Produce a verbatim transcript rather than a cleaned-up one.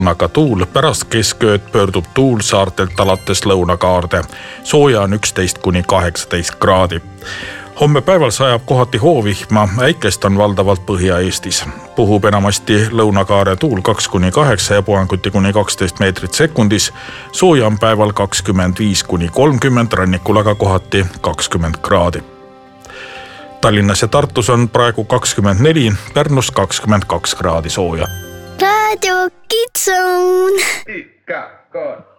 aga tuul pärast keskööd pöördub tuul saartelt alates lõunakaarde. Sooja on üksteist kuni kaheksateist kraadi. Homme päeval sajab kohati hoovihma, äikest on valdavalt Põhja-Eestis. Puhub enamasti lõunakaare tuul kaks kuni kaheksa ja puhanguti kuni kaksteist meetrit sekundis. Sooja on päeval kakskümmend viis kuni kolmkümmend, rannikul aga kohati kakskümmend kraadi. Tallinnas ja Tartus on praegu kakskümmend neli, Pärnus kakskümmend kaks kraadi sooja. Radio Kitsun. Ikka,